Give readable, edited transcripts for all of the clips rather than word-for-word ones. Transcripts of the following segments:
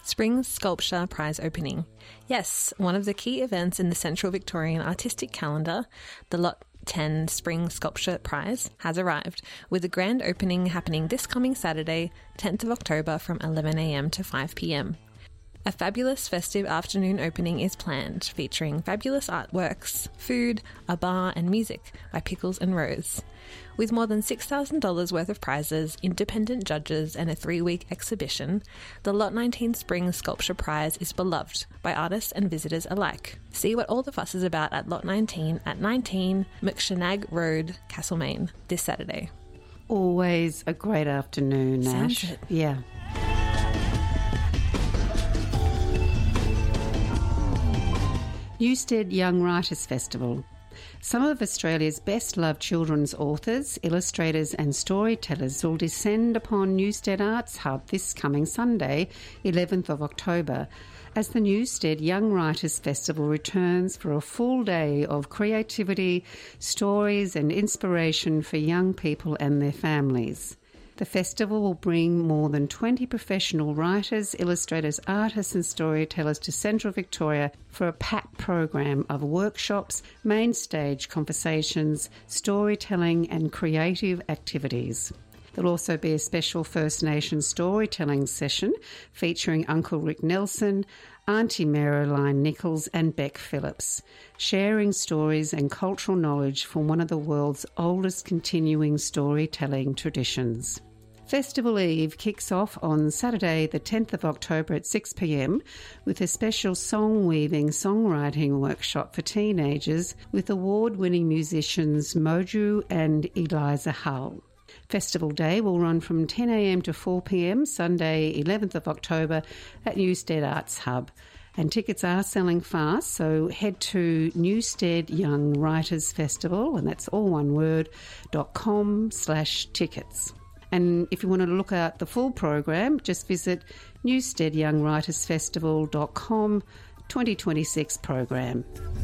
Spring Sculpture Prize opening. Yes, one of the key events in the Central Victorian artistic calendar, the Lot 10 Spring Sculpture Prize, has arrived, with a grand opening happening this coming Saturday, 10th of October from 11 a.m. to 5 p.m. A fabulous festive afternoon opening is planned, featuring fabulous artworks, food, a bar and music by Pickles and Rose. With more than $6,000 worth of prizes, independent judges and a 3-week exhibition, the Lot 19 Spring Sculpture Prize is beloved by artists and visitors alike. See what all the fuss is about at Lot 19 at 19 McShanag Road, Castlemaine, this Saturday. Always a great afternoon, Nash. Sounds it. Yeah. Newstead Young Writers Festival. Some of Australia's best-loved children's authors, illustrators and storytellers will descend upon Newstead Arts Hub this coming Sunday, 11th of October, as the Newstead Young Writers Festival returns for a full day of creativity, stories and inspiration for young people and their families. The festival will bring more than 20 professional writers, illustrators, artists and storytellers to Central Victoria for a packed program of workshops, main stage conversations, storytelling and creative activities. There'll also be a special First Nations storytelling session featuring Uncle Rick Nelson, Auntie Marilyn Nichols and Beck Phillips, sharing stories and cultural knowledge from one of the world's oldest continuing storytelling traditions. Festival Eve kicks off on Saturday the 10th of October at 6 p.m. with a special song-weaving songwriting workshop for teenagers with award-winning musicians Moju and Eliza Hull. Festival Day will run from 10 a.m. to 4 p.m. Sunday 11th of October at Newstead Arts Hub. And tickets are selling fast, so head to Newstead Young Writers Festival, and that's all one word, .com/tickets. And if you want to look at the full program, just visit newsteadyoungwritersfestival.com 2026 program.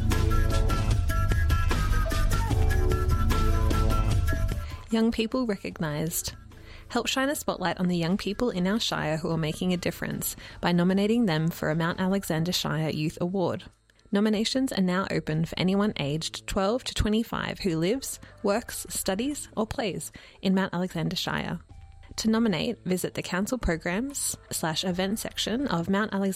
Young people recognised. Help shine a spotlight on the young people in our Shire who are making a difference by nominating them for a Mount Alexander Shire Youth Award. Nominations are now open for anyone aged 12 to 25 who lives, works, studies or plays in Mount Alexander Shire. To nominate, visit the Council Programs/Event section of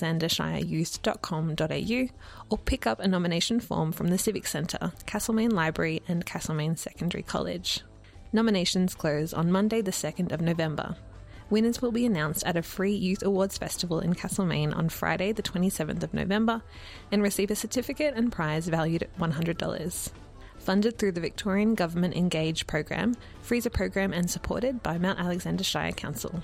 mountalexandershireyouth.com.au or pick up a nomination form from the Civic Centre, Castlemaine Library and Castlemaine Secondary College. Nominations close on Monday the 2nd of November. Winners will be announced at a free Youth Awards Festival in Castlemaine on Friday the 27th of November and receive a certificate and prize valued at $100. Funded through the Victorian Government Engage program, Freezer program and supported by Mount Alexander Shire Council.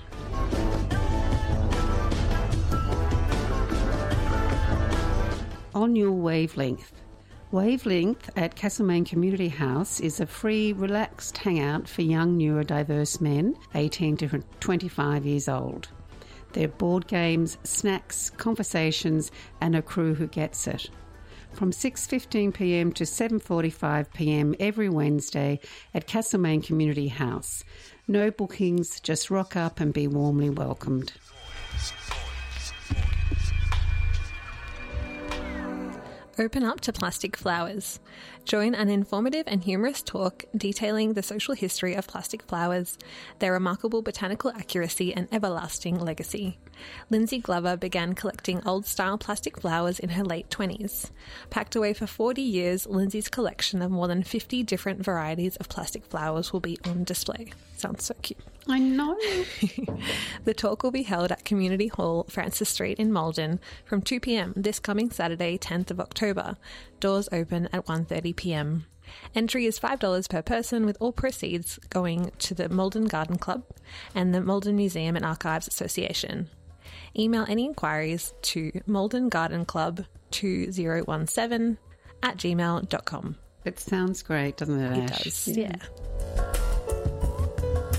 On your wavelength. Wavelength at Castlemaine Community House is a free, relaxed hangout for young neurodiverse men, 18 to 25 years old. There are board games, snacks, conversations and a crew who gets it. From 6:15pm to 7:45pm every Wednesday at Castlemaine Community House. No bookings, just rock up and be warmly welcomed. Open up to plastic flowers. Join an informative and humorous talk detailing the social history of plastic flowers, their remarkable botanical accuracy and everlasting legacy. Lindsay Glover began collecting old-style plastic flowers in her late 20s. Packed away for 40 years, Lindsay's collection of more than 50 different varieties of plastic flowers will be on display. Sounds so cute. I know. The talk will be held at Community Hall, Francis Street in Malden from 2 p.m. this coming Saturday, 10th of October. Doors open at 1:30 p.m. Entry is $5 per person, with all proceeds going to the Malden Garden Club and the Malden Museum and Archives Association. Email any inquiries to maldengardenclub2017@gmail.com. It sounds great, doesn't it, Ash? It does, yeah.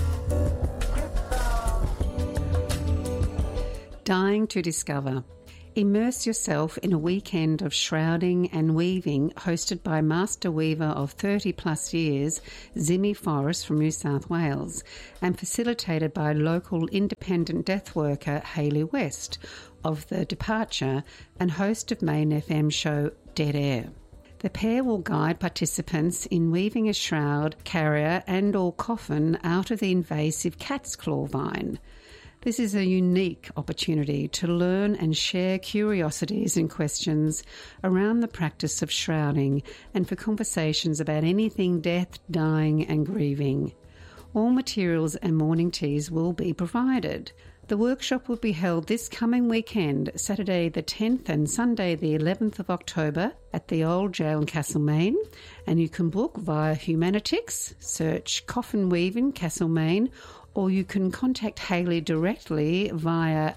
Dying to Discover. Immerse yourself in a weekend of shrouding and weaving hosted by master weaver of 30 plus years, Zimmy Forrest from New South Wales, and facilitated by local independent death worker Hayley West of The Departure and host of Main FM show Dead Air. The pair will guide participants in weaving a shroud, carrier and or coffin out of the invasive cat's claw vine. This is a unique opportunity to learn and share curiosities and questions around the practice of shrouding and for conversations about anything death, dying and grieving. All materials and morning teas will be provided. The workshop will be held this coming weekend, Saturday the 10th and Sunday the 11th of October at the Old Jail in Castlemaine, and you can book via Humanitix, search Coffin Weaving Castlemaine, or you can contact Hayley directly via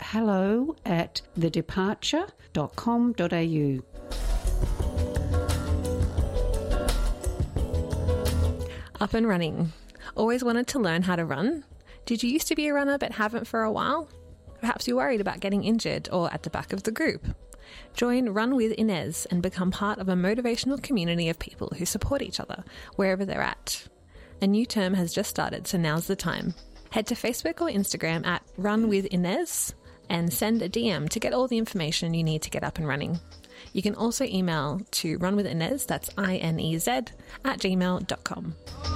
hello@thedeparture.com.au. Up and running. Always wanted to learn how to run? Did you used to be a runner but haven't for a while? Perhaps you're worried about getting injured or at the back of the group. Join Run with Inez and become part of a motivational community of people who support each other wherever they're at. A new term has just started, so now's the time. Head to Facebook or Instagram at Run with Inez and send a DM to get all the information you need to get up and running. You can also email to runwithinez, that's INEZ, @gmail.com.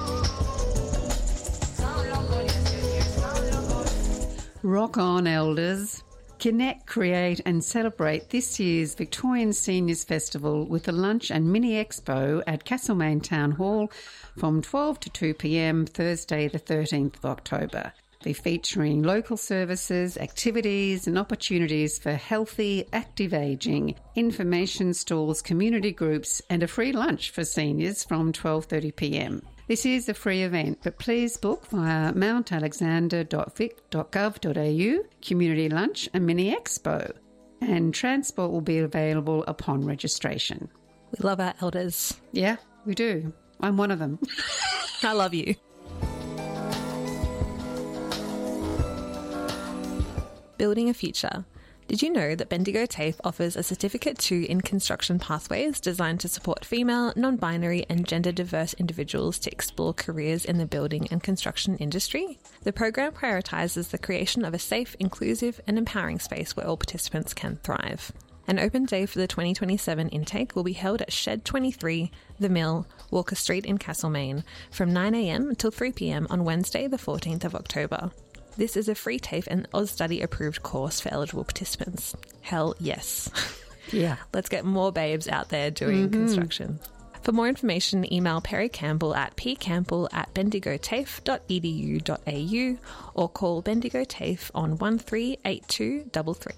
Rock on, elders. Connect, create and celebrate this year's Victorian Seniors Festival with a lunch and mini expo at Castlemaine Town Hall from 12 to 2 p.m. Thursday the 13th of October. Be featuring local services, activities and opportunities for healthy, active ageing, information stalls, community groups and a free lunch for seniors from 12:30 p.m. This is a free event, but please book via mountalexander.vic.gov.au, Community Lunch and Mini Expo. And transport will be available upon registration. We love our elders. Yeah, we do. I'm one of them. I love you. Building a future. Did you know that Bendigo TAFE offers a Certificate 2 in Construction Pathways designed to support female, non-binary and gender-diverse individuals to explore careers in the building and construction industry? The program prioritises the creation of a safe, inclusive and empowering space where all participants can thrive. An open day for the 2027 intake will be held at Shed 23, The Mill, Walker Street in Castlemaine, from 9 a.m. until 3 p.m. on Wednesday the 14th of October. This is a free TAFE and AusStudy approved course for eligible participants. Hell yes. Yeah. Let's get more babes out there doing construction. For more information, email Perry Campbell at pcampbell@bendigotafe.edu.au or call Bendigo TAFE on 138233.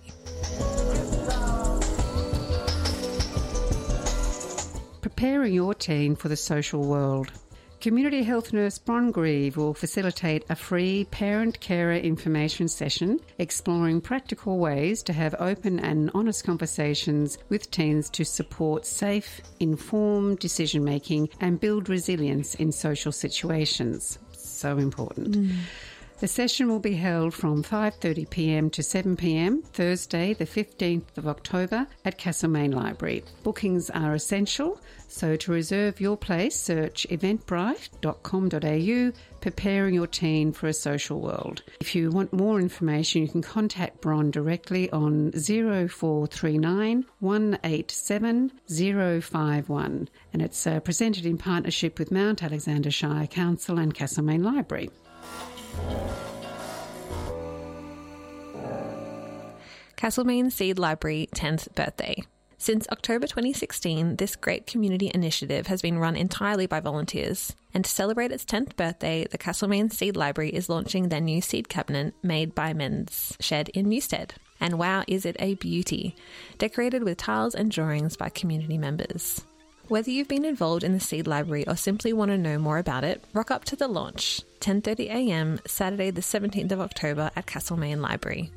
Preparing your teen for the social world. Community health nurse Bron Grieve will facilitate a free parent-carer information session exploring practical ways to have open and honest conversations with teens to support safe, informed decision-making and build resilience in social situations. So important. The session will be held from 5:30 p.m. to 7 p.m. Thursday the 15th of October at Castlemaine Library. Bookings are essential, so to reserve your place, search eventbrite.com.au, preparing your teen for a social world. If you want more information, you can contact Bron directly on 0439 187 051, and it's presented in partnership with Mount Alexander Shire Council and Castlemaine Library. Castlemaine Seed Library 10th birthday. Since October 2016, this great community initiative has been run entirely by volunteers. And to celebrate its 10th birthday, the Castlemaine Seed Library is launching their new seed cabinet made by Men's Shed in Newstead. And wow, is it a beauty! Decorated with tiles and drawings by community members. Whether you've been involved in the Seed Library or simply want to know more about it, rock up to the launch, 10:30 a.m, Saturday the 17th of October at Castlemaine Library.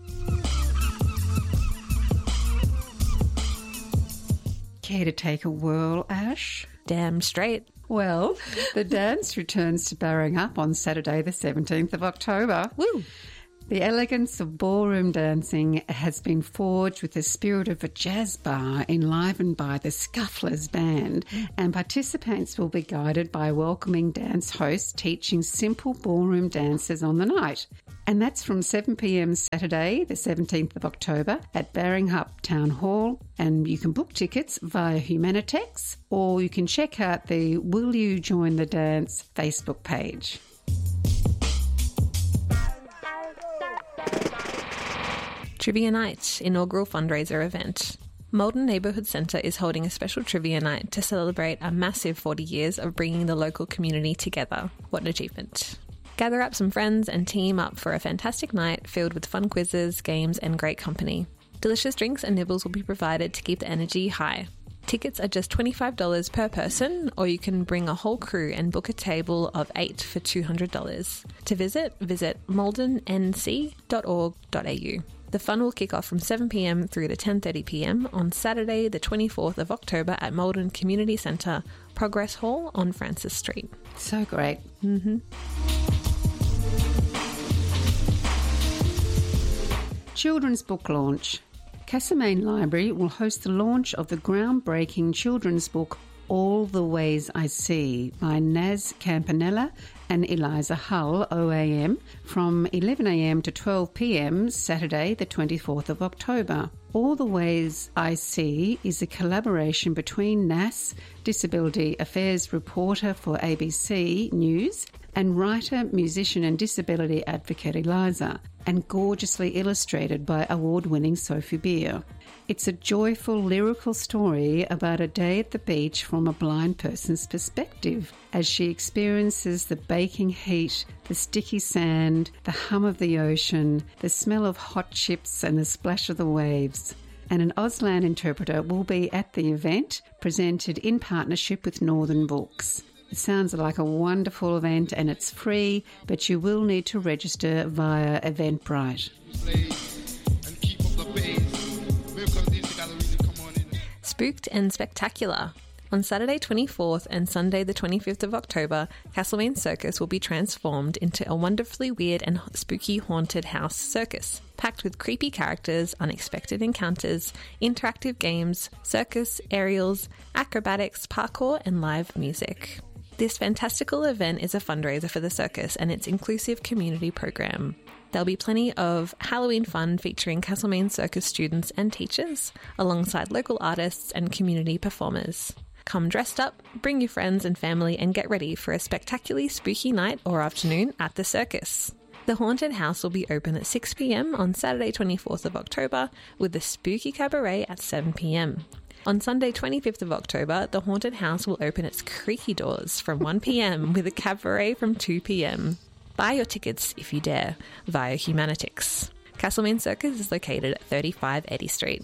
Care to take a whirl, Ash? Damn straight. Well, the dance returns to Barring Up on Saturday the 17th of October. Woo! The elegance of ballroom dancing has been forged with the spirit of a jazz bar enlivened by the Scufflers Band, and participants will be guided by a welcoming dance host teaching simple ballroom dances on the night. And that's from 7 p.m. Saturday, the 17th of October at Baringham Town Hall. And you can book tickets via Humanitex, or you can check out the Will You Join the Dance Facebook page. Trivia Night, inaugural fundraiser event. Maldon Neighbourhood Centre is holding a special trivia night to celebrate a massive 40 years of bringing the local community together. What an achievement. Gather up some friends and team up for a fantastic night filled with fun quizzes, games and great company. Delicious drinks and nibbles will be provided to keep the energy high. Tickets are just $25 per person, or you can bring a whole crew and book a table of 8 for $200. To visit maldonnc.org.au. The fun will kick off from 7 p.m. through to 10:30 p.m. on Saturday the 24th of October at Maldon Community Centre, Progress Hall on Francis Street. So great. Children's book launch. Castlemaine Library will host the launch of the groundbreaking children's book All the Ways I See by Naz Campanella and Eliza Hull, OAM, from 11am to 12pm, Saturday the 24th of October. All the Ways I See is a collaboration between Nas, Disability Affairs reporter for ABC News, and writer, musician and disability advocate Eliza, and gorgeously illustrated by award-winning Sophie Beer. It's a joyful, lyrical story about a day at the beach from a blind person's perspective as she experiences the baking heat, the sticky sand, the hum of the ocean, the smell of hot chips and the splash of the waves. And an Auslan interpreter will be at the event, presented in partnership with Northern Books. It sounds like a wonderful event and it's free, but you will need to register via Eventbrite. Spooked and Spectacular. On Saturday 24th and Sunday the 25th of October, Castlemaine Circus will be transformed into a wonderfully weird and spooky haunted house circus, packed with creepy characters, unexpected encounters, interactive games, circus, aerials, acrobatics, parkour and live music. This fantastical event is a fundraiser for the circus and its inclusive community program. There'll be plenty of Halloween fun featuring Castlemaine Circus students and teachers, alongside local artists and community performers. Come dressed up, bring your friends and family and get ready for a spectacularly spooky night or afternoon at the circus. The haunted house will be open at 6 p.m. on Saturday 24th of October with the Spooky Cabaret at 7 p.m. On Sunday 25th of October, the haunted house will open its creaky doors from 1 p.m. with a cabaret from 2 p.m. Buy your tickets, if you dare, via Humanitix. Castlemaine Circus is located at 35 Eddy Street.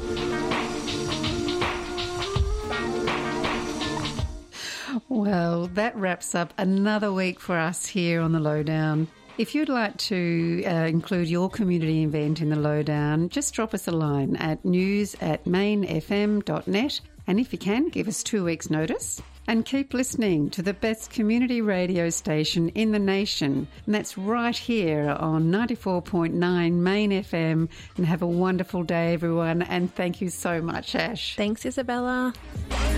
Well, that wraps up another week for us here on The Lowdown. If you'd like to include your community event in The Lowdown, just drop us a line at news@mainfm.net, and if you can, give us 2 weeks' notice. And keep listening to the best community radio station in the nation. And that's right here on 94.9 Main FM. And have a wonderful day, everyone. And thank you so much, Ash. Thanks, Isabella.